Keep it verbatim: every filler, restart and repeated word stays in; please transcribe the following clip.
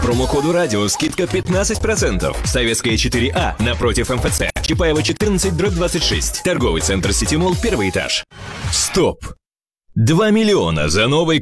промокоду радио скидка пятнадцать процентов. Советская четыре А напротив МФЦ. Чапаева четырнадцать дробь двадцать шесть. Торговый центр Ситимолл, первый этаж. Стоп! два миллиона за новый